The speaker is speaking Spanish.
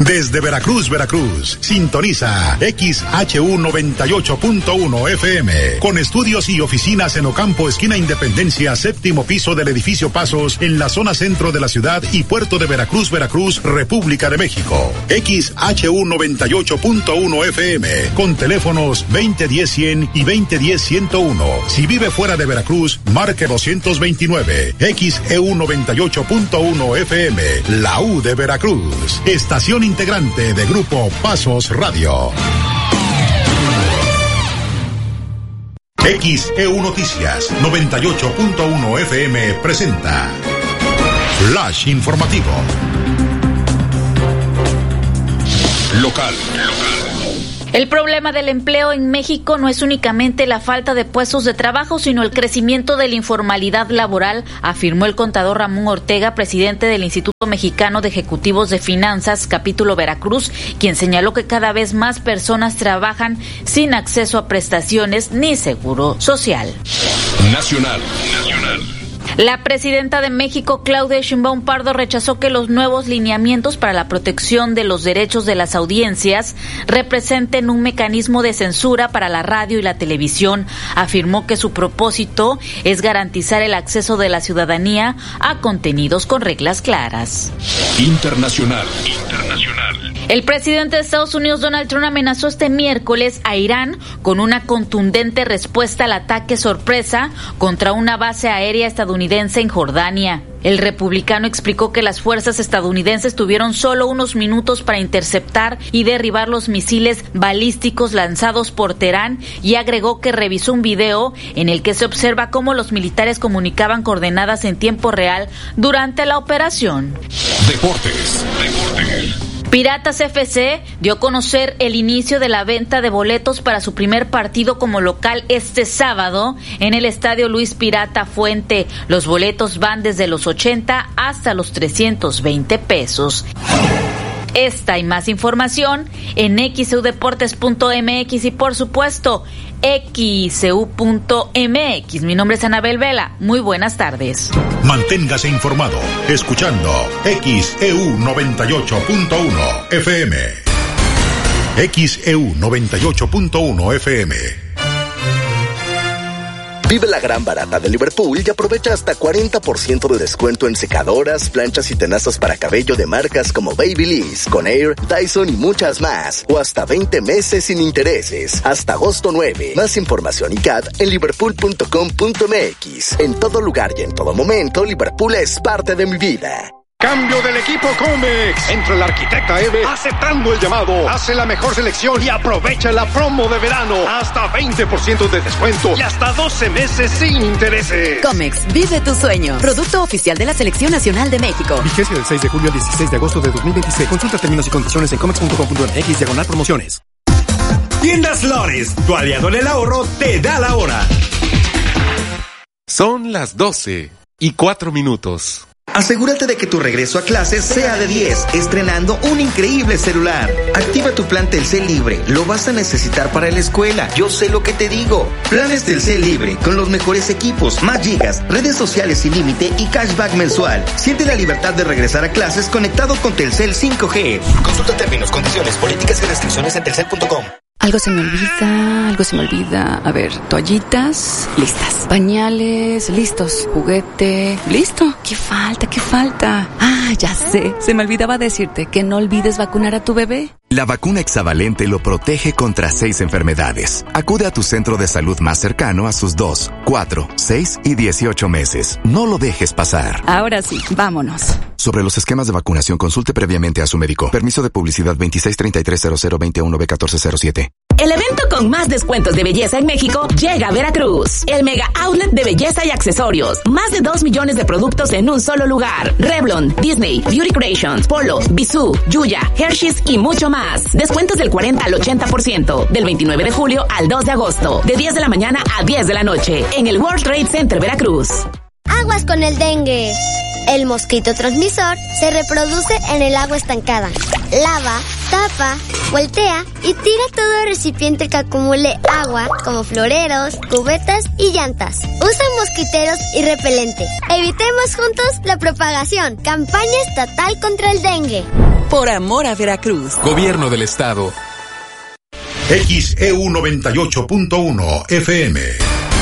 Desde Veracruz, Veracruz, sintoniza XHU 98.1 FM, con estudios y oficinas en Ocampo, esquina Independencia, séptimo piso del edificio Pasos, en la zona centro de la ciudad y puerto de Veracruz, Veracruz, República de México. XHU 98.1 FM, con teléfonos 2010-100 y 2010-101. Si vive fuera de Veracruz, marque 229. XEU 98.1 FM, la U de Veracruz, estación integrante de Grupo Pasos Radio. XEU Noticias 98.1 FM presenta Flash Informativo. Local. El problema del empleo en México no es únicamente la falta de puestos de trabajo, sino el crecimiento de la informalidad laboral, afirmó el contador Ramón Ortega, presidente del Instituto Mexicano de Ejecutivos de Finanzas, capítulo Veracruz, quien señaló que cada vez más personas trabajan sin acceso a prestaciones ni seguro social. Nacional. La presidenta de México, Claudia Sheinbaum Pardo, rechazó que los nuevos lineamientos para la protección de los derechos de las audiencias representen un mecanismo de censura para la radio y la televisión. Afirmó que su propósito es garantizar el acceso de la ciudadanía a contenidos con reglas claras. Internacional. El presidente de Estados Unidos, Donald Trump, amenazó este miércoles a Irán con una contundente respuesta al ataque sorpresa contra una base aérea estadounidense en Jordania. El republicano explicó que las fuerzas estadounidenses tuvieron solo unos minutos para interceptar y derribar los misiles balísticos lanzados por Teherán, y agregó que revisó un video en el que se observa cómo los militares comunicaban coordenadas en tiempo real durante la operación. Deportes. Piratas FC dio a conocer el inicio de la venta de boletos para su primer partido como local este sábado en el Estadio Luis Pirata Fuente. Los boletos van desde los 80 hasta los 320 pesos. Esta y más información en xeudeportes.mx y, por supuesto, xeu.mx. Mi nombre es Anabel Vela. Muy buenas tardes. Manténgase informado escuchando XEU 98.1 FM. XEU 98.1 FM. Vive la gran barata de Liverpool y aprovecha hasta 40% de descuento en secadoras, planchas y tenazas para cabello de marcas como Babyliss, Conair, Dyson y muchas más. O hasta 20 meses sin intereses. Hasta agosto 9. Más información y CAT en liverpool.com.mx. En todo lugar y en todo momento, Liverpool es parte de mi vida. Cambio del equipo Comex. Entra el arquitecta Eve aceptando el llamado. Hace la mejor selección y aprovecha la promo de verano. Hasta 20% de descuento y hasta 12 meses sin intereses. Comex, vive tu sueño. Producto oficial de la Selección Nacional de México. Vigencia del 6 de julio al 16 de agosto de 2026. Consulta términos y condiciones en comex.com.mx/promociones. Tiendas Lores, tu aliado en el ahorro, te da la hora. Son las 12:04. Asegúrate de que tu regreso a clases sea de 10, estrenando un increíble celular. Activa tu plan Telcel Libre, lo vas a necesitar para la escuela, yo sé lo que te digo. Planes Telcel Libre, con los mejores equipos, más gigas, redes sociales sin límite y cashback mensual. Siente la libertad de regresar a clases conectado con Telcel 5G. Consulta términos, condiciones, políticas y restricciones en telcel.com. Algo se me olvida. A ver, toallitas, listas. Pañales, listos. Juguete, listo. ¿Qué falta? Ah, ya sé. Se me olvidaba decirte que no olvides vacunar a tu bebé. La vacuna hexavalente lo protege contra 6 enfermedades. Acude a tu centro de salud más cercano a sus 2, 4, 6 y 18 meses. No lo dejes pasar. Ahora sí, vámonos. Sobre los esquemas de vacunación, consulte previamente a su médico. Permiso de publicidad 26330021B1407. El evento con más descuentos de belleza en México llega a Veracruz. El Mega Outlet de Belleza y Accesorios. Más de 2 millones de productos en un solo lugar. Revlon, Disney, Beauty Creations, Polo, Bisú, Yuya, Hershey's y mucho más. Descuentos del 40 al 80%. Del 29 de julio al 2 de agosto. De 10 de la mañana a 10 de la noche. En el World Trade Center Veracruz. Aguas con el dengue. El mosquito transmisor se reproduce en el agua estancada. Lava, tapa, voltea y tira todo recipiente que acumule agua, como floreros, cubetas y llantas. Usa mosquiteros y repelente. Evitemos juntos la propagación. Campaña estatal contra el dengue. por amor a Veracruz. Gobierno del Estado. XEU 98.1 FM.